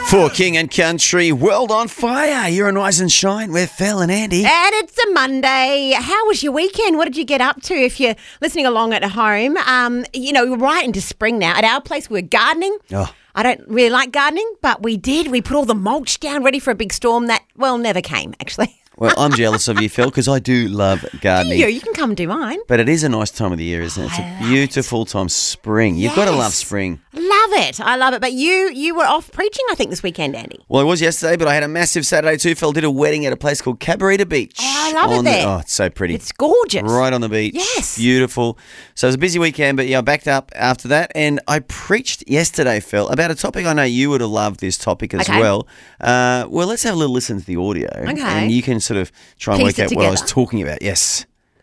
For King and Country, World on Fire. You're on Rise and Shine with Phil and Andy. And it's a Monday. How was your weekend? What did you get up to? If you're listening along at home, we're right into spring now. At our place, we're gardening. Oh. I don't really like gardening, but we did. We put all the mulch down ready for a big storm that, never came, actually. Well, I'm jealous of you, Phil, because I do love gardening. You can come and do mine. But it is a nice time of the year, isn't it? It's a beautiful time, spring. You've got to love spring. I love it. But you were off preaching, I think, this weekend, Andy. Well, it was yesterday, but I had a massive Saturday too. Phil did a wedding at a place called Cabarita Beach. Oh, I love it there. It's so pretty. It's gorgeous. Right on the beach. Yes. Beautiful. So it was a busy weekend, but I backed up after that. And I preached yesterday, Phil, about a topic I know you would have loved this topic as well. Well, let's have a little listen to the audio. Okay. And you can sort of try and work out what I was talking about. Yes.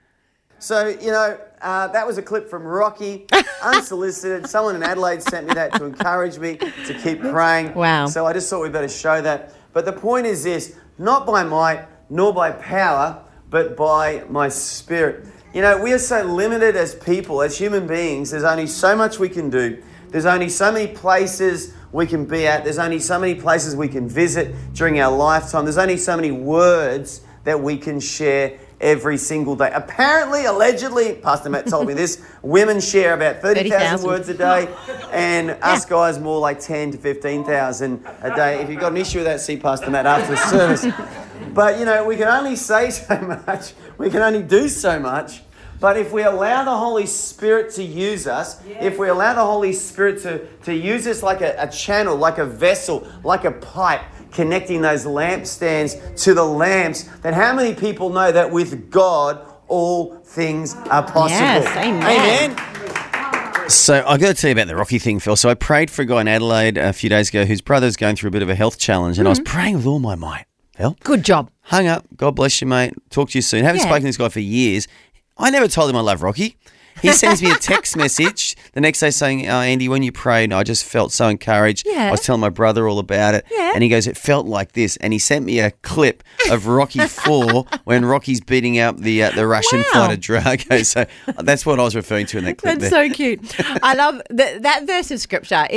So, that was a clip from Rocky, unsolicited. Someone in Adelaide sent me that to encourage me to keep praying. Wow. So I just thought we'd better show that. But the point is this, not by might nor by power, but by my spirit. We are so limited as people, as human beings. There's only so much we can do. There's only so many places we can be at. There's only so many places we can visit during our lifetime. There's only so many words that we can share every single day. Apparently, allegedly, Pastor Matt told me this, women share about 30,000 words a day, and us guys more like 10 to 15,000 a day. If you've got an issue with that, see Pastor Matt after the service. But, we can only say so much. We can only do so much. But if we allow the Holy Spirit to use us, if we allow the Holy Spirit to use us like a channel, like a vessel, like a pipe, connecting those lampstands to the lamps, then how many people know that with God, all things are possible? Yes, amen. So I got to tell you about the Rocky thing, Phil. So I prayed for a guy in Adelaide a few days ago whose brother's going through a bit of a health challenge, and I was praying with all my might, Phil. Good job. Hung up. God bless you, mate. Talk to you soon. Haven't spoken to this guy for years. I never told him I love Rocky. He sends me a text message the next day saying, Andy, when you prayed, I just felt so encouraged. Yeah. I was telling my brother all about it. Yeah. And he goes, it felt like this. And he sent me a clip of Rocky 4 when Rocky's beating up the Russian fighter Drago. So that's what I was referring to in that clip. That's so cute. I love that verse of scripture.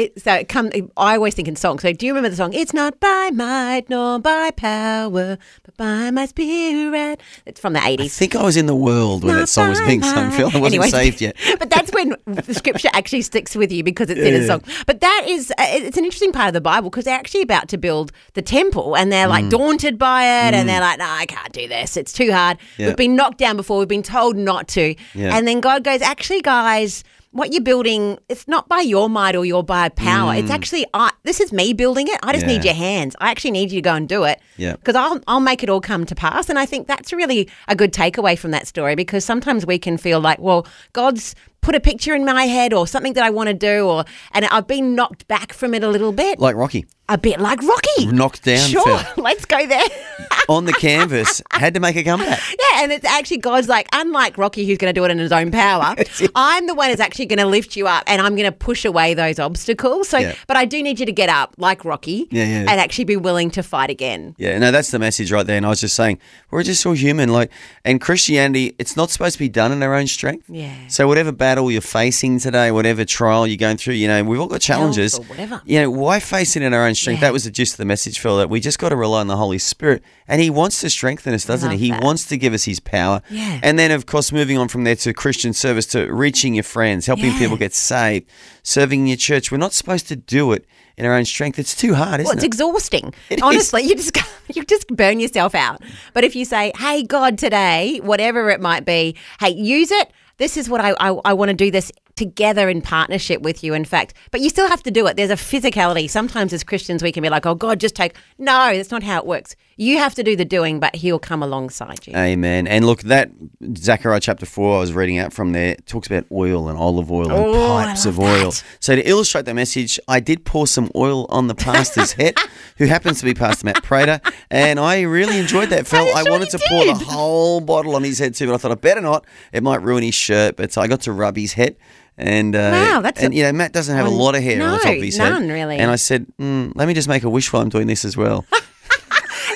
I always think in songs. So do you remember the song? It's not by might nor by power, but by my spirit. It's from the 80s. I think I was in the world when that song was being sung, Phil. I wasn't saved yet. But that's when the scripture actually sticks with you because it's in a song. But that is, it's an interesting part of the Bible because they're actually about to build the temple and they're like daunted by it and they're like, no, I can't do this. It's too hard. We've been knocked down before. We've been told not to. Yeah. And then God goes, actually, guys, what you're building, it's not by your might or your by power. It's actually, this is me building it. I just need your hands. I actually need you to go and do it because I'll make it all come to pass. And I think that's really a good takeaway from that story because sometimes we can feel like, well, God's put a picture in my head or something that I want to do and I've been knocked back from it a little bit. Like Rocky. A bit like Rocky. Knocked down, Sure, Phil. let's go there. On the canvas, had to make a comeback. Yeah, and it's actually God's like, unlike Rocky who's going to do it in his own power, I'm the one who's actually going to lift you up and I'm going to push away those obstacles. So, but I do need you to get up like Rocky and actually be willing to fight again. Yeah, no, that's the message right there. And I was just saying, we're just all human. And Christianity, it's not supposed to be done in our own strength. Yeah. So whatever battle you're facing today, whatever trial you're going through, we've all got challenges. Or whatever. Why face it in our own strength? That was the gist of the message, Phil, that we just got to rely on the Holy Spirit. And he wants to strengthen us, doesn't he? He wants to give us his power. Yeah. And then, of course, moving on from there to Christian service, to reaching your friends, helping people get saved, serving in your church. We're not supposed to do it in our own strength. It's too hard, isn't it? It's exhausting. It Honestly, you just burn yourself out. But if you say, hey, God, today, whatever it might be, hey, use it. This is what I want to do this together in partnership with you, in fact. But you still have to do it. There's a physicality. Sometimes as Christians we can be like, oh, God, just take. No, that's not how it works. You have to do the doing, but he'll come alongside you. Amen. And look, that Zechariah chapter 4 I was reading out from there talks about oil and olive oil and pipes of oil. That. So to illustrate that message, I did pour some oil on the pastor's head, who happens to be Pastor Matt Prater, and I really enjoyed that, Phil. I wanted to pour the whole bottle on his head too, but I thought I better not. It might ruin his shirt, but I got to rub his head. And wow, Matt doesn't have a lot of hair on the top of his head. None really. And I said, let me just make a wish while I'm doing this as well.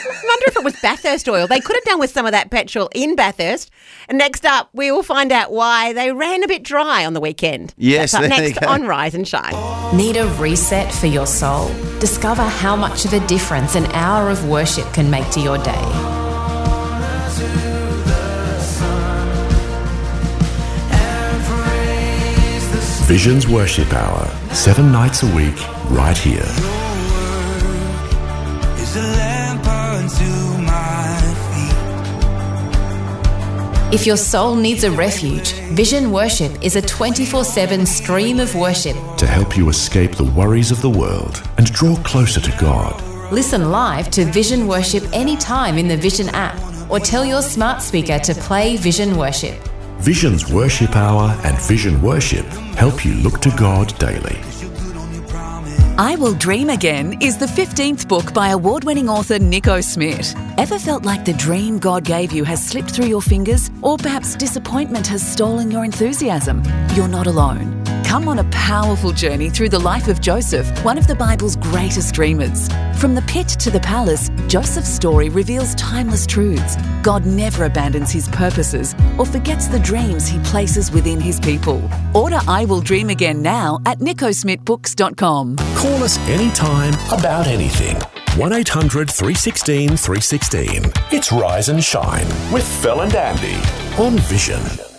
wonder if it was Bathurst oil. They could have done with some of that petrol in Bathurst. And next up, we will find out why they ran a bit dry on the weekend. Yes, That's up there next you go. on Rise and Shine. Need a reset for your soul? Discover how much of a difference an hour of worship can make to your day. Vision's Worship Hour, 7 nights a week, right here. Is a lamp unto my feet. If your soul needs a refuge, Vision Worship is a 24/7 stream of worship. To help you escape the worries of the world and draw closer to God. Listen live to Vision Worship anytime in the Vision app or tell your smart speaker to play Vision Worship. Vision's Worship Hour and Vision Worship help you look to God daily. I Will Dream Again is the 15th book by award-winning author Nico Smith. Ever felt like the dream God gave you has slipped through your fingers, or perhaps disappointment has stolen your enthusiasm? You're not alone. Come on a powerful journey through the life of Joseph, one of the Bible's greatest dreamers. From the pit to the palace, Joseph's story reveals timeless truths. God never abandons his purposes or forgets the dreams he places within his people. Order I Will Dream Again now at nicosmithbooks.com. Call us anytime about anything. 1800 316 316. It's Rise and Shine with Phil and Andy on Vision.